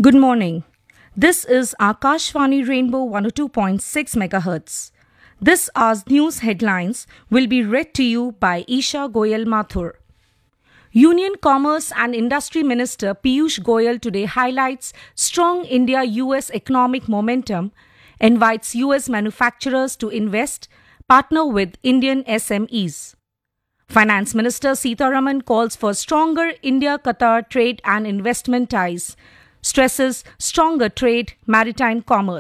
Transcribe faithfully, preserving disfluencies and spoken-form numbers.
Good morning. This is Akashvani Rainbow one oh two point six megahertz. This hour's news headlines will be read to you by Isha Goyal Mathur. Union Commerce and Industry Minister Piyush Goyal today highlights strong India-U S economic momentum, invites U S manufacturers to invest, partner with Indian S M Es. Finance Minister Sitharaman calls for stronger India-Qatar trade and investment ties, stresses stronger trade, maritime commerce.